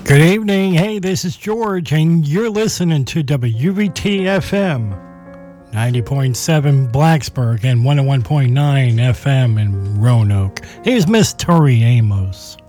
Good evening. Hey, this is George, and you're listening to WVT FM 90.7 Blacksburg and 101.9 FM in Roanoke. Here's Miss Tori Amos.